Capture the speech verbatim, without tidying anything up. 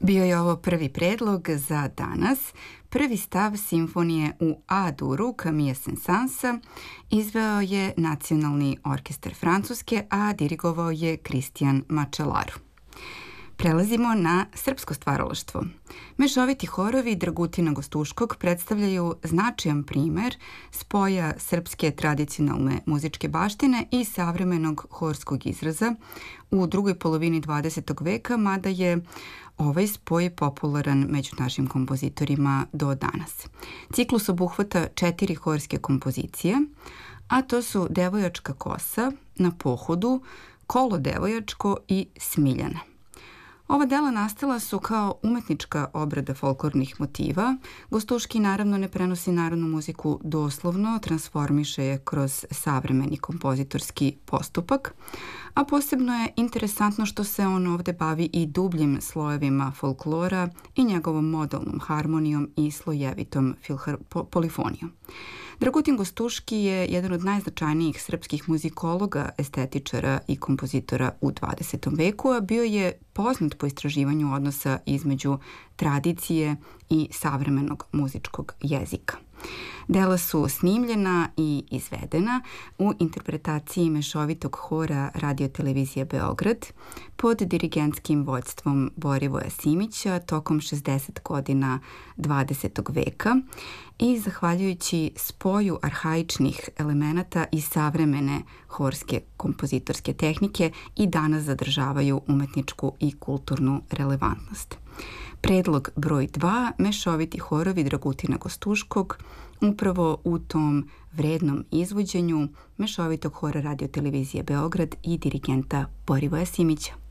Bio je ovo prvi predlog za danas. Prvi stav simfonije u A-duru Camille Saint-Saënsa izveo je Nacionalni orkestar Francuske, a dirigovao je Christian Mačelaru. Prelazimo na srpsko stvaralaštvo. Mešoviti horovi Dragutina Gostuškog predstavljaju značajan primer spoja srpske tradicionalne muzičke baštine i savremenog horskog izraza u drugoj polovini dvadesetog veka, mada je ovaj spoj popularan među našim kompozitorima do danas. Ciklus obuhvata četiri horske kompozicije, a to su Devojačka kosa, Na pohodu, Kolo devojačko i Smiljana. Ova dela nastala su kao umetnička obrada folklornih motiva. Gostuški naravno ne prenosi narodnu muziku doslovno, transformiše je kroz savremeni kompozitorski postupak, a posebno je interesantno što se on ovde bavi i dubljim slojevima folklora i njegovom modalnom harmonijom i slojevitom polifonijom. Dragutin Gostuški je jedan od najznačajnijih srpskih muzikologa, estetičara i kompozitora u dvadesetom veku, a bio je poznat po istraživanju odnosa između tradicije i savremenog muzičkog jezika. Dela su snimljena i izvedena u interpretaciji mešovitog hora Radio-televizije Beograd pod dirigentskim vođstvom Borivoja Simića tokom šezdeset godina dvadesetog veka i zahvaljujući spoju arhaičnih elemenata i savremene horske kompozitorske tehnike i danas zadržavaju umetničku i kulturnu relevantnost. Predlog broj dva, mešoviti horovi Dragutina Gostuškog, upravo u tom vrednom izvođenju mešovitog hora Radio-televizije Beograd i dirigenta Borivoja Simića.